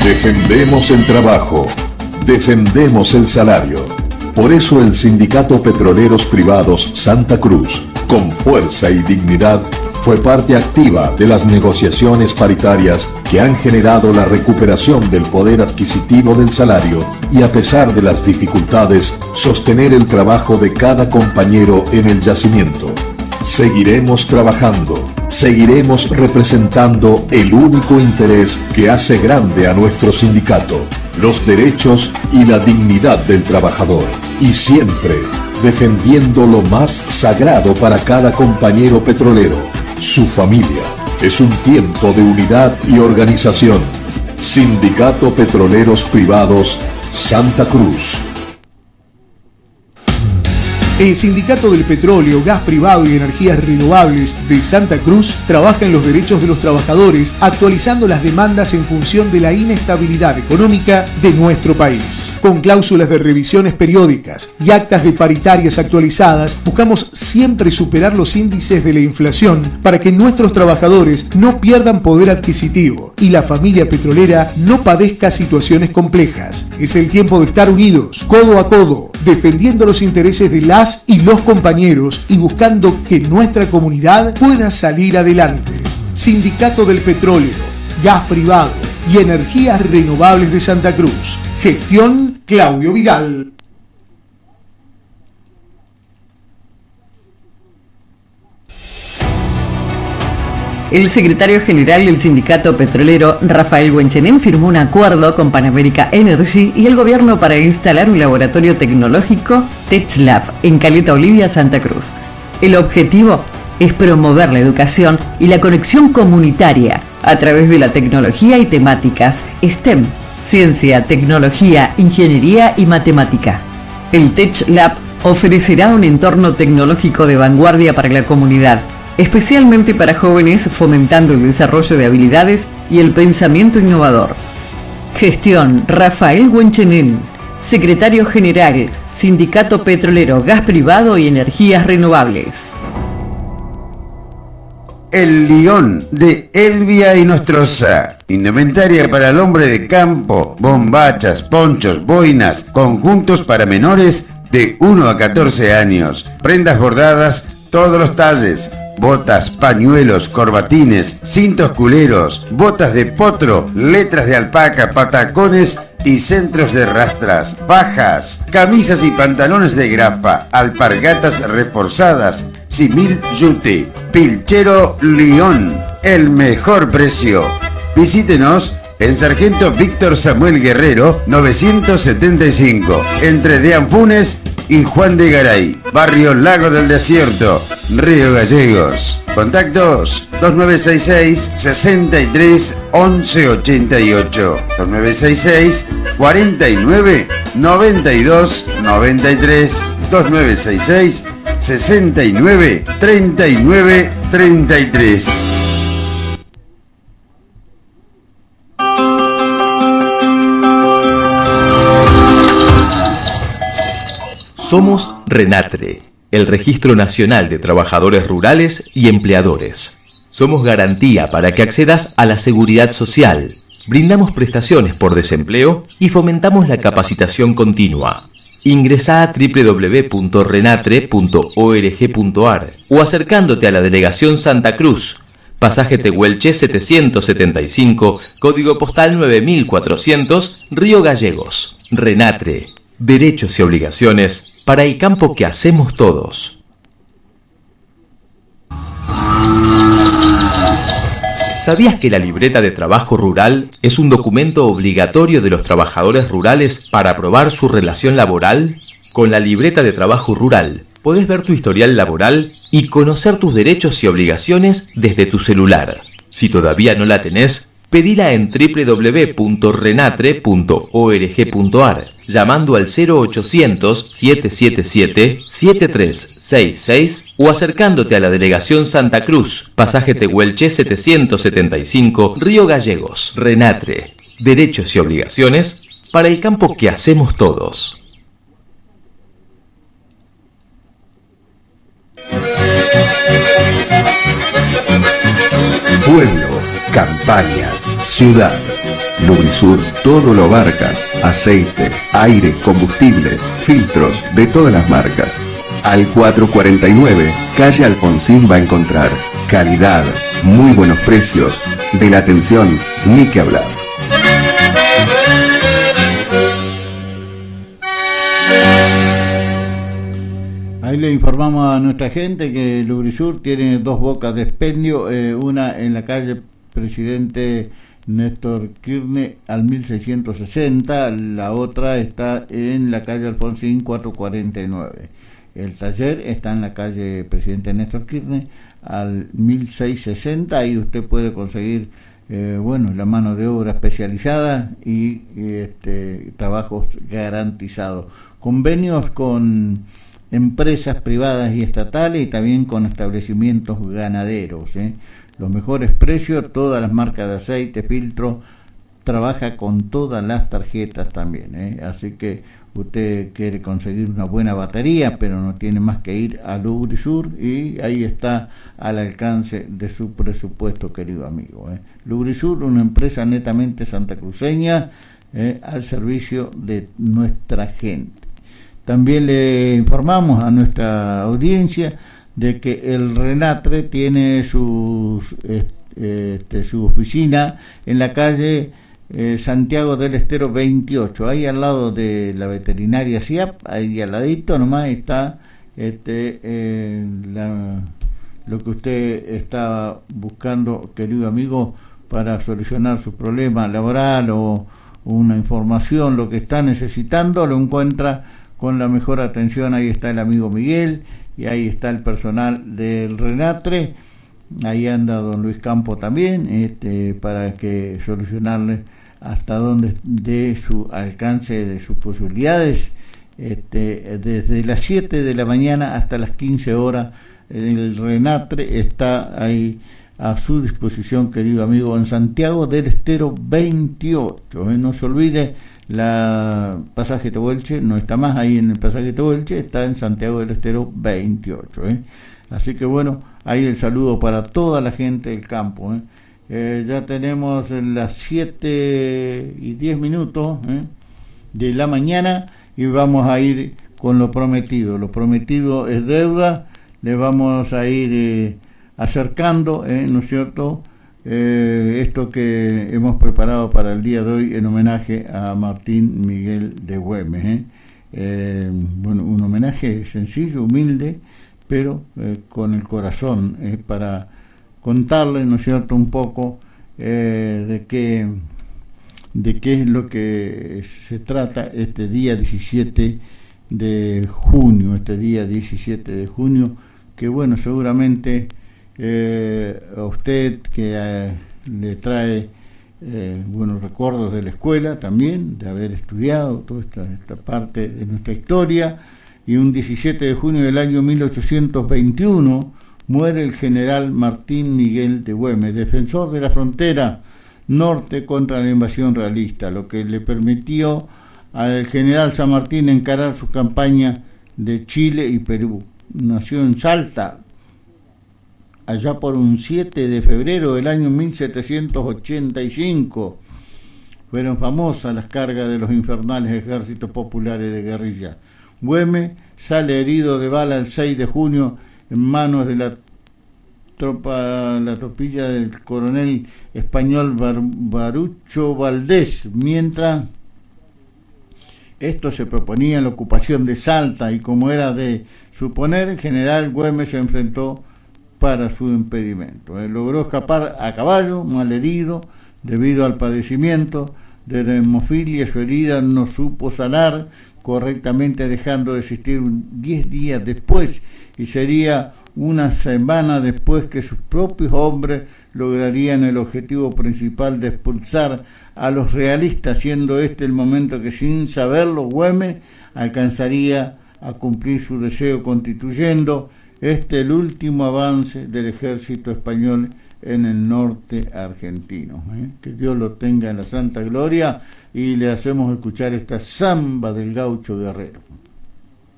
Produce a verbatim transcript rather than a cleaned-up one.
Defendemos el trabajo, defendemos el salario. Por eso el Sindicato Petroleros Privados Santa Cruz, con fuerza y dignidad, fue parte activa de las negociaciones paritarias que han generado la recuperación del poder adquisitivo del salario y, a pesar de las dificultades, sostener el trabajo de cada compañero en el yacimiento. Seguiremos trabajando, seguiremos representando el único interés que hace grande a nuestro sindicato, los derechos y la dignidad del trabajador, y siempre defendiendo lo más sagrado para cada compañero petrolero, su familia. Es un tiempo de unidad y organización. Sindicato Petroleros Privados Santa Cruz. El Sindicato del Petróleo, Gas Privado y Energías Renovables de Santa Cruz trabaja en los derechos de los trabajadores, actualizando las demandas en función de la inestabilidad económica de nuestro país. Con cláusulas de revisiones periódicas y actas de paritarias actualizadas, buscamos siempre superar los índices de la inflación para que nuestros trabajadores no pierdan poder adquisitivo y la familia petrolera no padezca situaciones complejas. Es el tiempo de estar unidos, codo a codo, defendiendo los intereses de las y los compañeros y buscando que nuestra comunidad pueda salir adelante. Sindicato del Petróleo, Gas Privado y Energías Renovables de Santa Cruz. Gestión Claudio Vidal. El secretario general del Sindicato Petrolero, Rafael Huenchenem, firmó un acuerdo con Pan America Energy y el gobierno para instalar un laboratorio tecnológico TechLab en Caleta Olivia, Santa Cruz. El objetivo es promover la educación y la conexión comunitaria a través de la tecnología y temáticas STEM, ciencia, tecnología, ingeniería y matemática. El TechLab ofrecerá un entorno tecnológico de vanguardia para la comunidad, especialmente para jóvenes, fomentando el desarrollo de habilidades y el pensamiento innovador. Gestión Rafael Huenchenem, secretario general, Sindicato Petrolero, Gas Privado y Energías Renovables. El Lión de Elvia y Nostroza. Indumentaria para el hombre de campo, bombachas, ponchos, boinas, conjuntos para menores de uno a catorce años, prendas bordadas, todos los talles, botas, pañuelos, corbatines, cintos culeros, botas de potro, letras de alpaca, patacones y centros de rastras, fajas, camisas y pantalones de grafa, alpargatas reforzadas, simil yute, Pilchero Lión, el mejor precio. Visítenos en Sargento Víctor Samuel Guerrero novecientos setenta y cinco, entre Deán Funes y Juan de Garay, barrio Lago del Desierto, Río Gallegos. Contactos dos nueve seis seis, sesenta y tres, once ochenta y ocho, dos nueve seis seis, cuarenta y nueve, noventa y dos, noventa y tres, dos nueve seis seis, sesenta y nueve, treinta y nueve, treinta y tres. Somos RENATRE, el Registro Nacional de Trabajadores Rurales y Empleadores. Somos garantía para que accedas a la seguridad social. Brindamos prestaciones por desempleo y fomentamos la capacitación continua. Ingresá a doble u doble u doble u punto renatre punto org punto ar o acercándote a la Delegación Santa Cruz, Pasaje Tehuelche setecientos setenta y cinco, Código Postal nueve mil cuatrocientos, Río Gallegos. RENATRE, derechos y obligaciones para el campo que hacemos todos. ¿Sabías que la libreta de trabajo rural es un documento obligatorio de los trabajadores rurales para aprobar su relación laboral? Con la libreta de trabajo rural podés ver tu historial laboral y conocer tus derechos y obligaciones desde tu celular. Si todavía no la tenés, pedila en doble u doble u doble u punto renatre punto org punto ar, llamando al cero ochocientos, siete siete siete, siete tres seis seis o acercándote a la Delegación Santa Cruz, Pasaje Tehuelche setecientos setenta y cinco, Río Gallegos. RENATRE, derechos y obligaciones para el campo que hacemos todos. Pueblo, campaña, ciudad. Lubrisur todo lo abarca: aceite, aire, combustible, filtros de todas las marcas. Al cuatro cuarenta y nueve, calle Alfonsín va a encontrar calidad, muy buenos precios, de la atención ni que hablar. Ahí le informamos a nuestra gente que Lubrisur tiene dos bocas de expendio, eh, una en la calle Presidente Néstor Kirchner al mil seiscientos sesenta, la otra está en la calle Alfonsín cuatrocientos cuarenta y nueve. El taller está en la calle Presidente Néstor Kirchner al mil seiscientos sesenta, ahí usted puede conseguir eh, bueno, la mano de obra especializada y, y este, trabajos garantizados. Convenios con empresas privadas y estatales y también con establecimientos ganaderos, ¿eh? Los mejores precios, todas las marcas de aceite, filtro, trabaja con todas las tarjetas también, ¿eh? Así que usted quiere conseguir una buena batería, pero no tiene más que ir a Lubrisur y ahí está al alcance de su presupuesto, querido amigo, ¿eh? Lubrisur, una empresa netamente santacruceña, ¿eh? Al servicio de nuestra gente. También le informamos a nuestra audiencia de que el Renatre tiene sus, este, su oficina en la calle eh, Santiago del Estero veintiocho, ahí al lado de la veterinaria C I A P, ahí al ladito nomás está este, eh, la, lo que usted está buscando, querido amigo, para solucionar su problema laboral o una información, lo que está necesitando, lo encuentra con la mejor atención. Ahí está el amigo Miguel y ahí está el personal del Renatre. Ahí anda don Luis Campo también, este, para que solucionarle hasta donde de su alcance, de sus posibilidades, este, desde las siete de la mañana hasta las quince horas. El Renatre está ahí a su disposición, querido amigo, en Santiago del Estero veintiocho. ¿eh? No se olvide, la pasaje Tehuelche no está más ahí en el pasaje Tehuelche, está en Santiago del Estero veintiocho. ¿eh? Así que bueno, ahí el saludo para toda la gente del campo. ¿eh? Eh, ya tenemos las siete y diez minutos ¿eh? de la mañana y vamos a ir con lo prometido. Lo prometido es deuda, le vamos a ir eh, acercando, ¿eh? ¿no es cierto?, Eh, esto que hemos preparado para el día de hoy en homenaje a Martín Miguel de Güemes. ¿eh? Eh, bueno, un homenaje sencillo, humilde, pero eh, con el corazón, eh, para contarle, ¿no es cierto?, un poco eh, de qué de qué es lo que se trata este día diecisiete de junio, este día diecisiete de junio, que bueno, seguramente Eh, a usted que eh, le trae eh, buenos recuerdos de la escuela también, de haber estudiado toda esta, esta parte de nuestra historia. Y un diecisiete de junio del año mil ochocientos veintiuno muere el general Martín Miguel de Güemes, defensor de la frontera norte contra la invasión realista, lo que le permitió al general San Martín encarar su campaña de Chile y Perú. Nació en Salta, allá por un siete de febrero del año mil setecientos ochenta y cinco. Fueron famosas las cargas de los infernales ejércitos populares de guerrilla. Güemes sale herido de bala el seis de junio en manos de la tropa, la tropilla del coronel español Bar, Barucho Valdés, mientras esto se proponía la ocupación de Salta, y como era de suponer, el general Güemes se enfrentó para su impedimento. Él logró escapar a caballo, malherido, debido al padecimiento de la hemofilia. Su herida no supo sanar correctamente, dejando de existir diez días después, y sería una semana después que sus propios hombres lograrían el objetivo principal de expulsar a los realistas, siendo este el momento que, sin saberlo, Güemes alcanzaría a cumplir su deseo, constituyendo este el último avance del ejército español en el norte argentino. ¿eh? Que Dios lo tenga en la santa gloria, y le hacemos escuchar esta samba del gaucho guerrero.